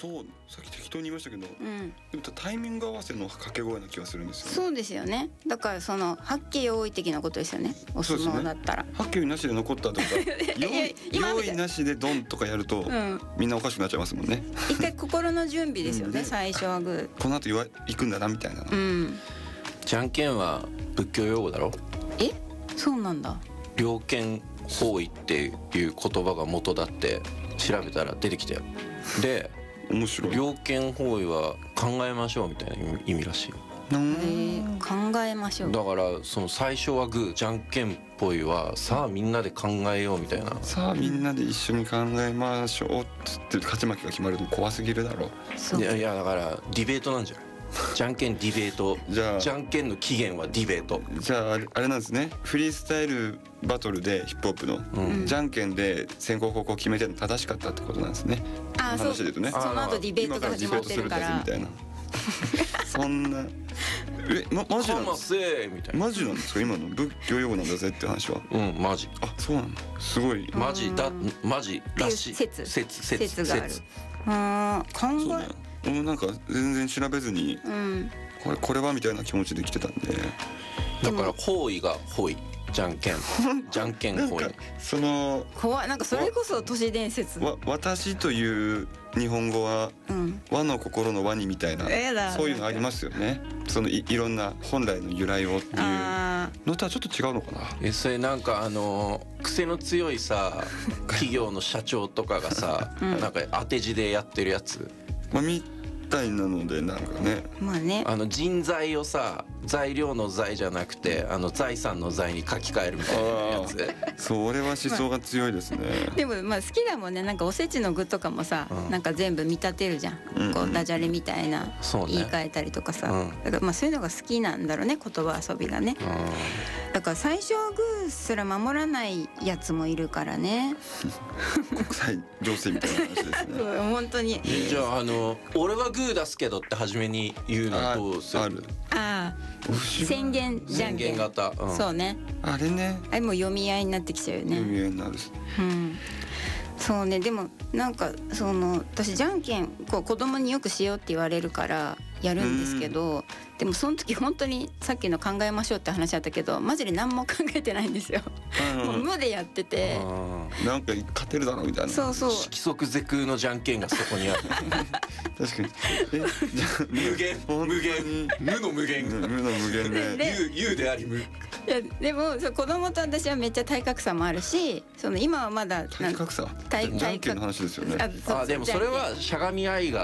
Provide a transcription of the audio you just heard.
そうさっき適当に言いましたけど、 うん、 でもタイミング合わせの掛け声な気がするんですよね。 そうですよね。だからその八景用意的なことですよね、お相撲だったら。 八景なしで残ったとか用意なしでドンとかやると、うん、みんなおかしくなっちゃいますもんね。 一回心の準備ですよね、最初はグーこの後行くんだなみたいな、 うん、 じゃんけんは仏教用語だろ。 そうなんだ。 猟犬包囲っていう言葉が元だって調べたら出てきたよ。で面白い。 猟犬包囲は考えましょうみたいな意味らしいよ。 考えましょう。 だからその最初はグー、じゃんけんぽいはさあみんなで考えようみたいな。 さあみんなで一緒に考えましょうっつって勝ち負けが決まると怖すぎるだろう。 いやだからディベートなんじゃない。じゃんけんディベート。じゃんけんの起源はディベート。 じゃああれなんですね。フリースタイルバトルでヒップホップの、うん、じゃんけんで先攻後攻決めてるの正しかったってことなんですね。 話で言うとね。その後ディベートが始まってるから。 みたいな。そんなマジなんですか。マジなんですか。今の仏教用語なんだぜって話は。 うんマジ。 あそうなんだ。すごいマジらしい。 説がある。考え。 俺なんか全然調べずに、うん、これはみたいな気持ちで来てたんで。 だから包囲が包囲。じゃんけんじゃんけん包囲。 その怖い。なんかそれこそ都市伝説。 私という日本語は、うん、和の心の和にみたいな、そういうのありますよね。そのいろんな本来の由来をっていうのとはちょっと違うのかな。 それなんか癖の強いさ企業の社長とかがさ、うん、なんか当て字でやってるやつ、 みたいなのでなんかね、 まあね、 人材をさ材料の材じゃなくて財産の財に書き換えるみたいなやつ。 それは思想が強いですね。 でもまあ好きだもんね。なんかおせちの具とかもさ、うん、なんか全部見立てるじゃん、うん、こうダジャレみたいな、言い換えたりとかさ、うん、だからまあそういうのが好きなんだろうね、言葉遊びがね、うん、だから最初はグーすら守らないやつもいるからね。 国際情勢みたいな話ですね。 本当に。 じゃあ俺はグー出すけどって初めに言うのどうする？ ある。 宣言じゃんけん型、 うん、そうね。 あれね。 あれも読み合いになってきちゃうよね。 読み合いになる。 うん。そうね。でもなんか私じゃんけん子供によくしようって言われるからやるんですけど、でもその時本当にさっきの考えましょうって話あったけどマジで何も考えてないんですよ。もう無でやってて、 なんか勝てるだろうみたいな。 そうそう。 色即是空のじゃんけんがそこにある。 確かに。 無限無の無限で有であり無。 いやでも子供と私はめっちゃ体格差もあるし、今はまだ体格差。じゃんけんの話ですよね。 でもそれはしゃがみ合いが